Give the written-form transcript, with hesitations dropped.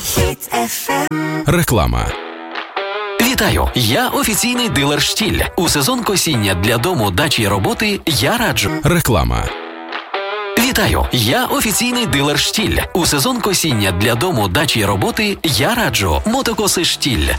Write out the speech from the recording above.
Реклама. Вітаю! Я офіційний дилер «Штіль». У сезон косіння для дому, дачі й роботи я раджу. Реклама. Вітаю! Я офіційний дилер «Штіль». У сезон косіння для дому, дачі й роботи я раджу мотокоси «Штіль».